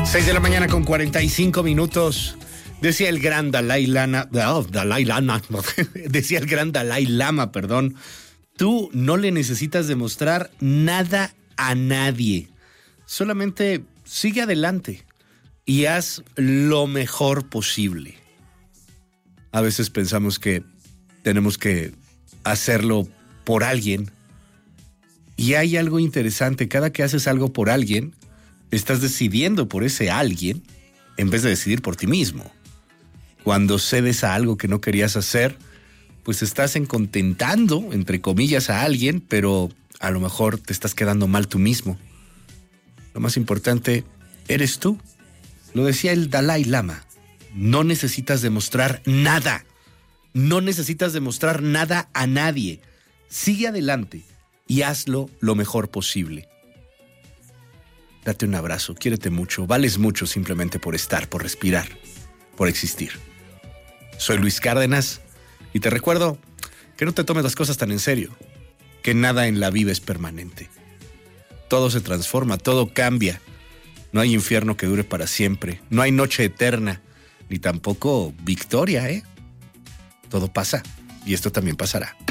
6 de la mañana con 45 minutos. Decía el gran Dalai Lama, decía el gran Dalai Lama, perdón. Tú no le necesitas demostrar nada a nadie. Solamente sigue adelante y haz lo mejor posible. A veces pensamos que tenemos que hacerlo por alguien. Y hay algo interesante. Cada que haces algo por alguien, estás decidiendo por ese alguien en vez de decidir por ti mismo. Cuando cedes a algo que no querías hacer, pues estás contentando, entre comillas, a alguien, pero a lo mejor te estás quedando mal tú mismo. Lo más importante, eres tú. Lo decía el Dalai Lama. No necesitas demostrar nada. No necesitas demostrar nada a nadie. Sigue adelante y hazlo lo mejor posible. Date un abrazo, quiérete mucho, vales mucho simplemente por estar, por respirar, por existir. Soy Luis Cárdenas y te recuerdo que no te tomes las cosas tan en serio, que nada en la vida es permanente. Todo se transforma, todo cambia. No hay infierno que dure para siempre, no hay noche eterna, ni tampoco victoria, ¿eh? Todo pasa y esto también pasará.